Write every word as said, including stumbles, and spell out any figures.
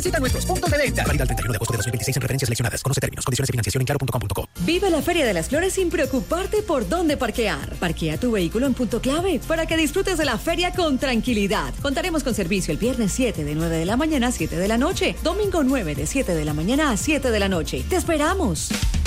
Visita nuestros puntos de venta. Válido al treinta y uno de agosto de dos mil veintiséis en referencias seleccionadas. Conoce términos, condiciones y financiación en claro punto com punto co. Vive la Feria de las Flores sin preocuparte por dónde parquear. Parquea tu vehículo en Punto Clave para que disfrutes de la feria con tranquilidad. Contaremos con servicio el viernes siete de nueve de la mañana a siete de la noche. Domingo nueve de siete de la mañana a siete de la noche. ¡Te esperamos!